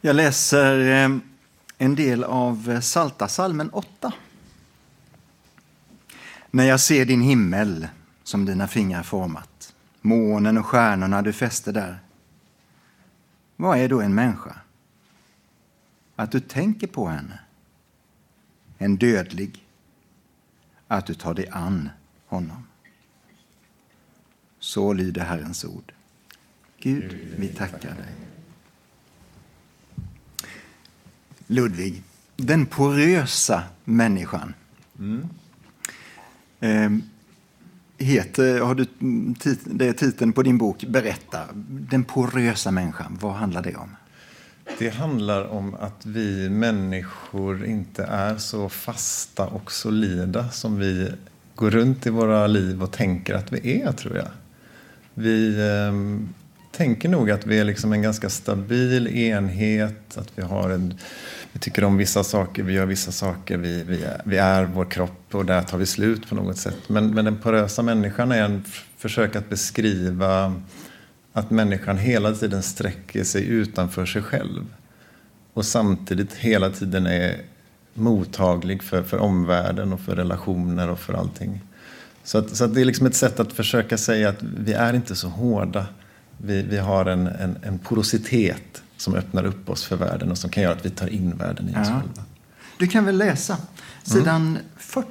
Jag läser en del av Psaltarpsalmen 8. När jag ser din himmel som dina fingrar format, månen och stjärnorna du fäster där. Vad är då en människa? Att du tänker på henne. En dödlig. Att du tar dig an honom. Så lyder Herrens ord. Gud, vi tackar dig. Ludvig, den porösa människan. Det är titeln på din bok. Berätta, den porösa människan, vad handlar det om? Det handlar om att vi människor inte är så fasta och solida som vi går runt i våra liv och tänker att vi är, tror jag. Vi tänker nog att vi är liksom en ganska stabil enhet, att vi tycker om vissa saker, vi gör vissa saker, vi är vår kropp och där tar vi slut på något sätt. Men den porösa människan är en försök att beskriva att människan hela tiden sträcker sig utanför sig själv och samtidigt hela tiden är mottaglig för omvärlden och för relationer och för allting. Så att det är liksom ett sätt att försöka säga att vi är inte så hårda. Vi har en porositet som öppnar upp oss för världen och som kan göra att vi tar in världen i oss själva. Du kan väl läsa sidan 40.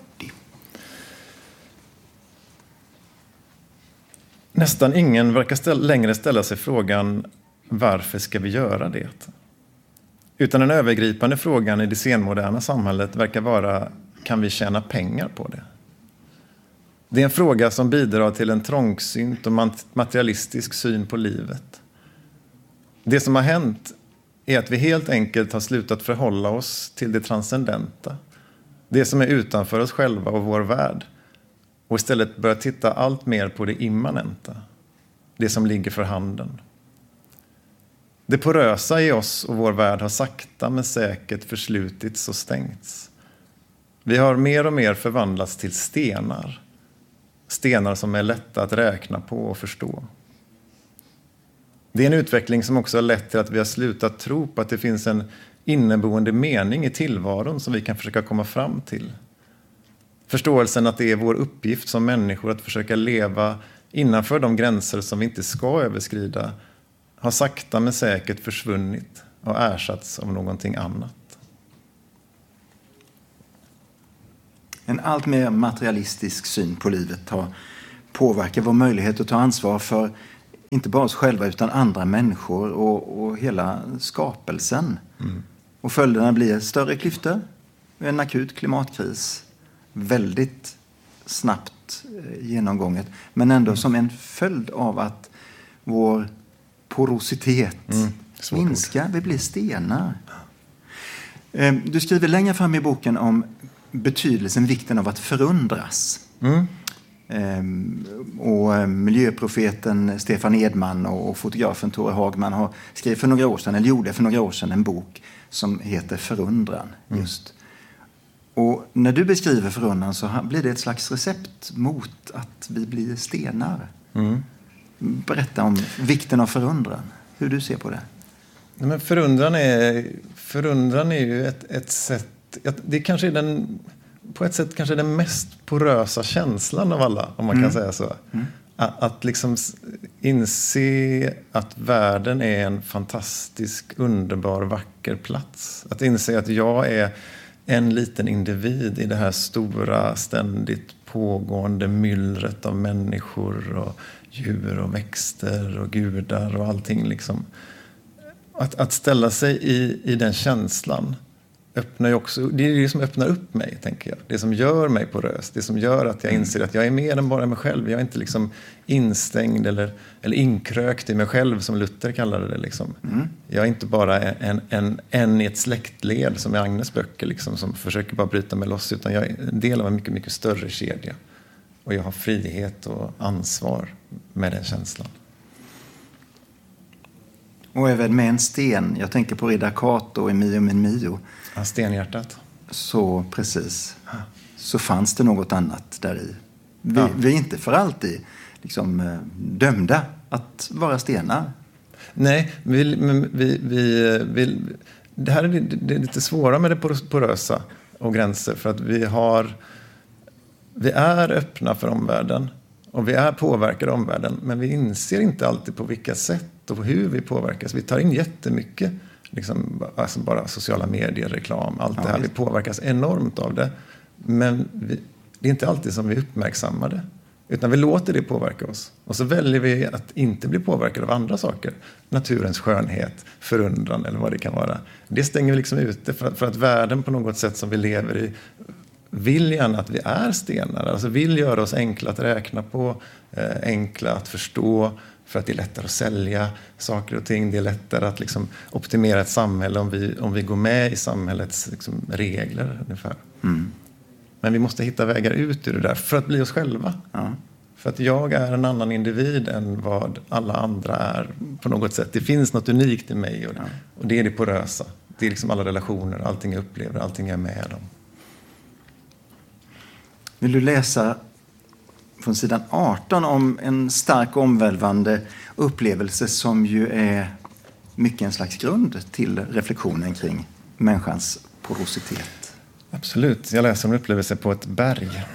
Nästan ingen verkar längre ställa sig frågan varför ska vi göra det? Utan den övergripande frågan i det senmoderna samhället verkar vara kan vi tjäna pengar på det? Det är en fråga som bidrar till en trångsynt och materialistisk syn på livet. Det som har hänt är att vi helt enkelt har slutat förhålla oss till det transcendenta. Det som är utanför oss själva och vår värld. Och istället börjat titta allt mer på det immanenta. Det som ligger för handen. Det porösa i oss och vår värld har sakta men säkert förslutits och stängts. Vi har mer och mer förvandlats till stenar. Stenar som är lätta att räkna på och förstå. Det är en utveckling som också har lett till att vi har slutat tro på att det finns en inneboende mening i tillvaron som vi kan försöka komma fram till. Förståelsen att det är vår uppgift som människor att försöka leva innanför de gränser som vi inte ska överskrida har sakta men säkert försvunnit och ersatts av någonting annat. En allt mer materialistisk syn på livet har påverkat vår möjlighet att ta ansvar för inte bara oss själva utan andra människor och hela skapelsen. Och följderna blir större klyftor, en akut klimatkris, väldigt snabbt genomgånget, men ändå som en följd av att vår porositet minskar, vi blir stenar. Du skriver längre fram i boken om betydelsen, vikten av att förundras. Och miljöprofeten Stefan Edman och fotografen Tore Hagman gjorde för några år sedan en bok som heter Förundran. Just. Och när du beskriver förundran så blir det ett slags recept mot att vi blir stenar. Berätta om vikten av förundran, hur du ser på det. Men förundran är ju ett sätt, det kanske är på ett sätt kanske den mest porösa känslan av alla, om man kan säga så. Att liksom inse att världen är en fantastisk, underbar, vacker plats. Att inse att jag är en liten individ i det här stora, ständigt pågående myllret av människor och djur och växter och gudar och allting liksom. Att ställa sig i den känslan öppnar ju också, det är det som öppnar upp mig, tänker jag. Det som gör mig porös, det som gör att jag inser att jag är mer än bara mig själv. Jag är inte liksom instängd eller inkrökt i mig själv, som Luther kallade det liksom. Jag är inte bara en i ett släktled som i Agnes böcker liksom, som försöker bara bryta mig loss, utan jag är en del av en mycket, mycket större kedja. Och jag har frihet och ansvar med den känslan. Och även med en sten, jag tänker på Riddar Kato i Mio min Mio. Ja, stenhjärtat. Så precis, så fanns det något annat där i. Vi är inte för alltid liksom dömda att vara stenar. Nej, det här är lite svårare med det porösa och gränser, för att vi är öppna för omvärlden och vi är påverkade av omvärlden, men vi inser inte alltid på vilka sätt och hur vi påverkas. Vi tar in jättemycket, liksom, alltså bara sociala medier, reklam, allt det här. Vi påverkas enormt av det, men det är inte alltid som vi uppmärksammar det. Utan vi låter det påverka oss. Och så väljer vi att inte bli påverkade av andra saker. Naturens skönhet, förundran eller vad det kan vara. Det stänger vi liksom ute för att världen på något sätt som vi lever i vill gärna att vi är stenar. Alltså vill göra oss enkla att räkna på, enkla att förstå, för att det är lättare att sälja saker och ting. Det är lättare att liksom optimera ett samhälle om vi går med i samhällets liksom regler ungefär. Mm. Men vi måste hitta vägar ut ur det där för att bli oss själva. Ja. För att jag är en annan individ än vad alla andra är på något sätt. Det finns något unikt i mig och det är det porösa. Det är liksom alla relationer, allting jag upplever, allting jag är med om. Vill du läsa från sidan 18 om en stark omvälvande upplevelse som ju är mycket en slags grund till reflektionen kring människans porositet? Absolut. Jag läser om en upplevelse på ett berg.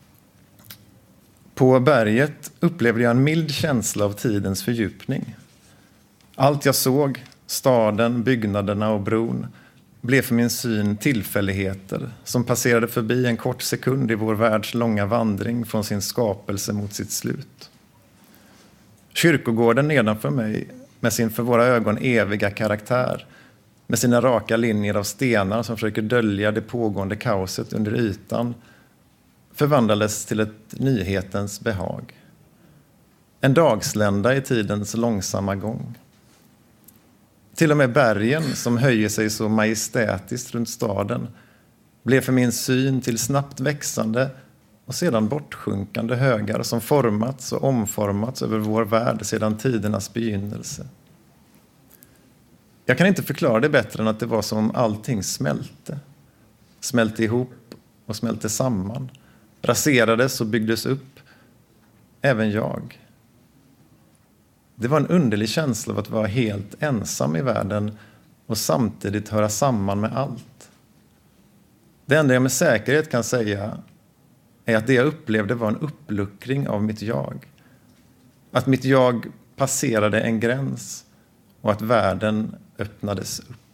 På berget upplevde jag en mild känsla av tidens fördjupning. Allt jag såg, staden, byggnaderna och bron, blev för min syn tillfälligheter som passerade förbi en kort sekund i vår världs långa vandring från sin skapelse mot sitt slut. Kyrkogården nedanför mig med sin för våra ögon eviga karaktär, med sina raka linjer av stenar som försöker dölja det pågående kaoset under ytan, förvandlades till ett nyhetens behag. En dagslända i tidens långsamma gång. Till och med bergen som höjer sig så majestätiskt runt staden blev för min syn till snabbt växande och sedan bortsjunkande högar som formats och omformats över vår värld sedan tidernas begynnelse. Jag kan inte förklara det bättre än att det var som om allting smälte ihop och smälte samman, raserades och byggdes upp, även jag. Det var en underlig känsla av att vara helt ensam i världen och samtidigt höra samman med allt. Det enda jag med säkerhet kan säga är att det jag upplevde var en uppluckring av mitt jag. Att mitt jag passerade en gräns och att världen öppnades upp.